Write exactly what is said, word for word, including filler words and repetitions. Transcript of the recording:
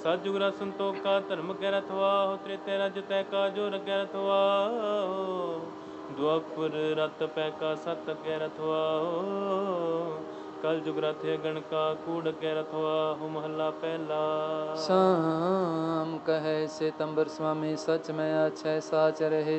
सतयुग रस संतोख का धर्म कह रथवा हो, त्रेते रज तय का जो रगै रथवा हो, द्वापर रत पै का सत कह रथवा हो, कल जुग रथ गण का कूड़ कह रथवा हो। महला पहला। शाम कहे सितंबर स्वामी सच में अक्षय साच रहे,